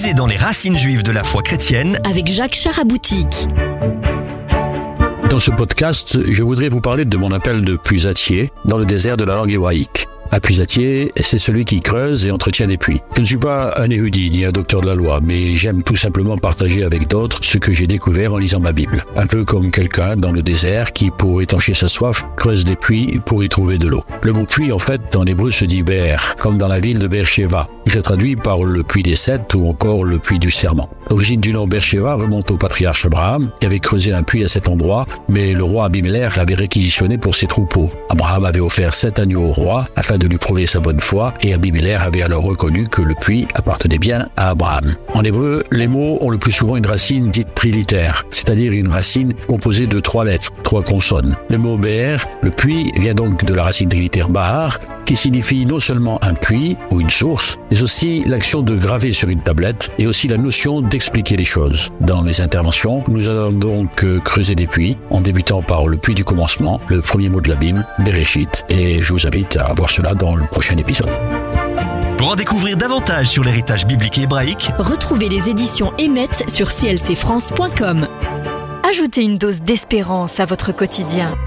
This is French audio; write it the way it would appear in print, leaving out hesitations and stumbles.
puiser dans les racines juives de la foi chrétienne avec Jacques Charaboutique. Dans ce podcast, je voudrais vous parler de mon appel de puisatier dans le désert de la langue hébraïque. Un puisatier, c'est celui qui creuse et entretient des puits. Je ne suis pas un érudit ni un docteur de la loi, mais j'aime tout simplement partager avec d'autres ce que j'ai découvert en lisant ma Bible. Un peu comme quelqu'un dans le désert qui, pour étancher sa soif, creuse des puits pour y trouver de l'eau. Le mot puits, en fait, en hébreu se dit Be'er, comme dans la ville de Beersheva. Il se traduit par le puits des sept ou encore le puits du serment. L'origine du nom Beersheva remonte au patriarche Abraham, qui avait creusé un puits à cet endroit, mais le roi Abimelech l'avait réquisitionné pour ses troupeaux. Abraham avait offert 7 agneaux au roi, afin de lui prouver sa bonne foi, et Abimelech avait alors reconnu que le puits appartenait bien à Abraham. En hébreu, les mots ont le plus souvent une racine dite trilitère, c'est-à-dire une racine composée de 3 lettres, 3 consonnes. Le mot Be'er, le puits, vient donc de la racine trilitère Bahar, qui signifie non seulement un puits ou une source, mais aussi l'action de graver sur une tablette et aussi la notion d'expliquer les choses. Dans mes interventions, nous allons donc creuser des puits, en débutant par le puits du commencement, le premier mot de la Bible, Bereshit, et je vous invite à voir cela dans le prochain épisode. Pour en découvrir davantage sur l'héritage biblique et hébraïque, retrouvez les éditions Emmet sur clcfrance.com. Ajoutez une dose d'espérance à votre quotidien.